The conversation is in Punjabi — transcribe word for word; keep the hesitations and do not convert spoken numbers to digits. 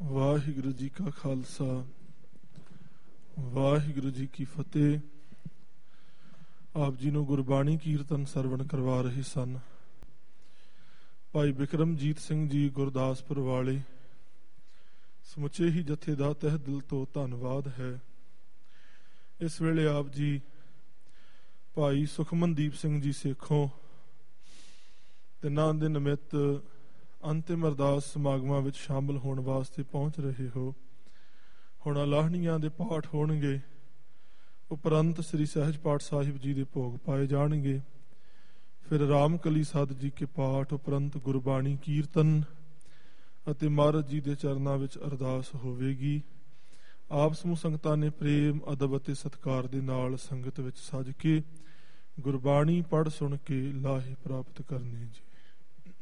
ਵਾਹਿਗੁਰੂ ਜੀ ਕਾ ਖਾਲਸਾ, ਵਾਹਿਗੁਰੂ ਜੀ ਕੀ ਫਤਿਹ। ਆਪ ਜੀ ਨੂੰ ਗੁਰਬਾਣੀ ਕੀਰਤਨ ਸਰਵਣ ਕਰਵਾ ਰਹੇ ਸਨ ਭਾਈ ਬਿਕਰਮਜੀਤ ਸਿੰਘ ਜੀ ਗੁਰਦਾਸਪੁਰ ਵਾਲੇ। ਸਮੁੱਚੇ ਹੀ ਜਥੇ ਦਾ ਤਹਿ ਦਿਲ ਤੋਂ ਧੰਨਵਾਦ ਹੈ। ਇਸ ਵੇਲੇ ਆਪ ਜੀ ਭਾਈ ਸੁਖਮਨਦੀਪ ਸਿੰਘ ਜੀ ਸੇਖੋਂ ਤਿੰਨਾਂ ਦੇ ਨਿਮਿਤ ਅੰਤਿਮ ਅਰਦਾਸ ਸਮਾਗਮਾਂ ਵਿੱਚ ਸ਼ਾਮਲ ਹੋਣ ਵਾਸਤੇ ਪਹੁੰਚ ਰਹੇ ਹੋ। ਹੁਣ ਅਲਾਹਣੀਆਂ ਦੇ ਪਾਠ ਹੋਣਗੇ, ਉਪਰੰਤ ਸ੍ਰੀ ਸਹਿਜ ਪਾਠ ਸਾਹਿਬ ਜੀ ਦੇ ਭੋਗ ਪਾਏ ਜਾਣਗੇ। ਫਿਰ ਰਾਮਕਲੀ ਸਾਧ ਜੀ ਕੇ ਪਾਠ ਉਪਰੰਤ ਗੁਰਬਾਣੀ ਕੀਰਤਨ ਅਤੇ ਮਹਾਰਾਜ ਜੀ ਦੇ ਚਰਨਾਂ ਵਿੱਚ ਅਰਦਾਸ ਹੋਵੇਗੀ। ਆਪ ਸਮੂਹ ਸੰਗਤਾਂ ਨੇ ਪ੍ਰੇਮ, ਅਦਬ ਅਤੇ ਸਤਿਕਾਰ ਦੇ ਨਾਲ ਸੰਗਤ ਵਿੱਚ ਸੱਜ ਕੇ ਗੁਰਬਾਣੀ ਪੜ੍ਹ ਸੁਣ ਕੇ ਲਾਹੇ ਪ੍ਰਾਪਤ ਕਰਨੇ ਜੀ।